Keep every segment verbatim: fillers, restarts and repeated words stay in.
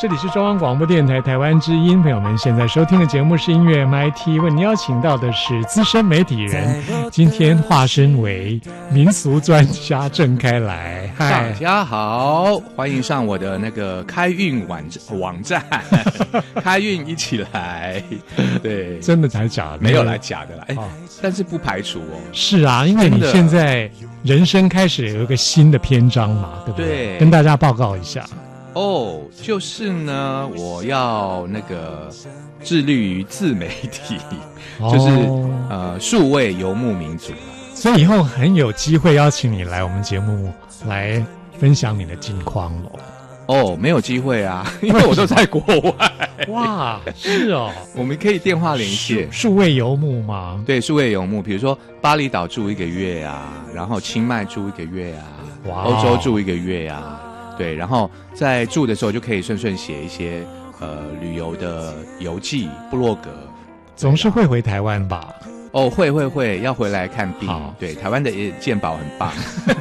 这里是中央广播电台台湾之音，朋友们现在收听的节目是音乐 M I T， 为您邀请到的是资深媒体人，今天化身为民俗专家郑开来。 大家好，欢迎上我的那个开运网网站，开运一起来。对， 真的才假的？ 没有来假的啦，哎、哦，但是不排除哦。 是啊，因为你现在人生开始有一个新的篇章嘛，对不对？ 对， 跟大家报告一下。 哦，就是呢，我要那个致力于自媒体，哦、就是呃数位游牧民族， 所以以后很有机会邀请你来我们节目来分享你的近况咯。 哦，没有机会啊，因为我都在国外。 哇，是哦， 我们可以电话连线。 数位游牧吗？ 对，数位游牧，比如说巴厘岛住一个月啊，然后清迈住一个月啊，哇，欧洲住一个月啊。对，然后在住的时候就可以顺顺写一些呃旅游的游记、部落格。 总是会回台湾吧？ 哦，会会会，要回来看病。对，台湾的健保很棒。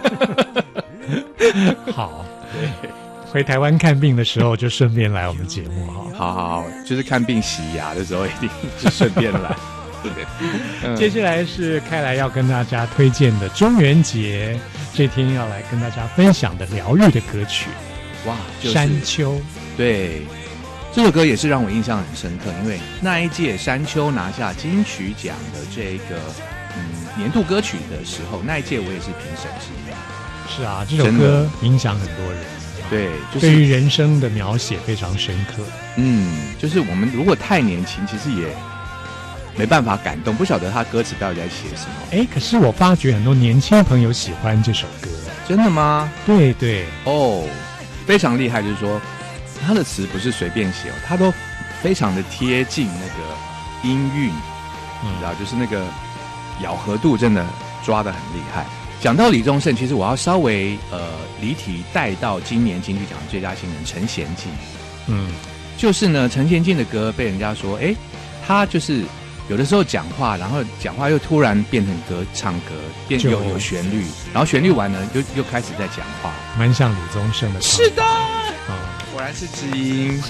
好，对，回台湾看病的时候就顺便来我们节目哈。 好好好，就是看病洗牙的时候一定就顺便来。 嗯、接下来是开来要跟大家推荐的中元节这天要来跟大家分享的疗愈的歌曲。 哇，就是山丘。 对，这首歌也是让我印象很深刻，因为那一届山丘拿下金曲奖的这个嗯年度歌曲的时候，那一届我也是评审之一。 是啊，这首歌影响很多人。 对，就是对于人生的描写非常深刻。 嗯，就是我们如果太年轻，其实也没办法感动，不晓得他歌词到底在写什么。 哎，可是我发觉很多年轻朋友喜欢这首歌。 真的吗？ 对对， 哦，非常厉害，就是说他的词不是随便写哦，他都非常的贴近那个音韵，嗯、你知道，就是那个咬合度真的抓得很厉害。讲到李宗盛，其实我要稍微呃离题带到今年金曲奖最佳新人陈贤进。嗯，就是呢，陈贤进的歌被人家说，哎，他就是有的时候讲话，然后讲话又突然变成歌，唱歌变有有旋律，然后旋律完呢，又又开始在讲话， 蛮像李宗盛的。 是的，哦、果然是知音。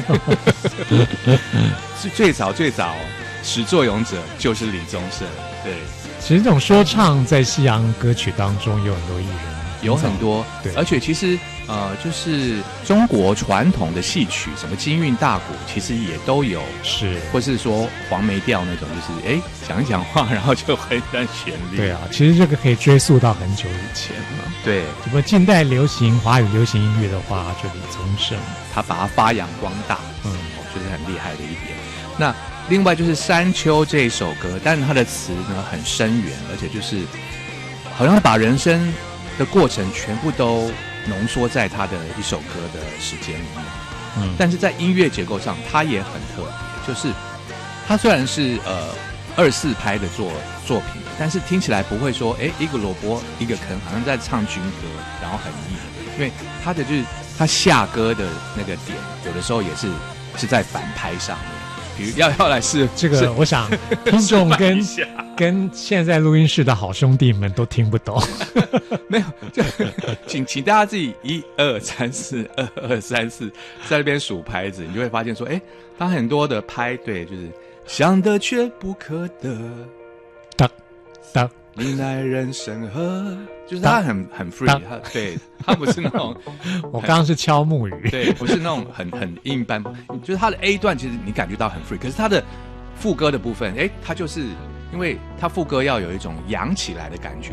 是最早最早始作俑者就是李宗盛，对。 其实这种说唱在西洋歌曲当中有很多艺人， 有很多，对，而且其实呃，就是中国传统的戏曲，什么京韵大鼓，其实也都有， 是， 或是说黄梅调那种，就是哎讲一讲话，然后就会在旋律。 对啊，其实这个可以追溯到很久以前了。 对， 不过近代流行华语流行音乐的话，就李宗盛， 他把它发扬光大，嗯，就是很厉害的一点。那另外就是《山丘》这首歌，但是它的词呢很深远，而且就是好像把人生的过程全部都浓缩在他的一首歌的时间里面。嗯，但是在音乐结构上，它也很特别，就是它虽然是呃二四拍的作作品，但是听起来不会说，哎，一个萝卜一个坑，好像在唱军歌，然后很硬，因为它的就是它下歌的那个点，有的时候也是是在反拍上面。比如要要来试这个，我想听众跟跟现在录音室的好兄弟们都听不懂。 没有，就请请大家自己一二三四二二三四在那边数拍子，你就会发现说，哎，他很多的拍对，就是想得却不可得， 哒哒， 你乃人生何？就是他很很 free， 他对他不是那种， 我刚刚是敲木鱼， 对，不是那种很很硬般，就是他的 A 段其实你感觉到很 free， 可是他的副歌的部分，哎，他就是因为他副歌要有一种扬起来的感觉。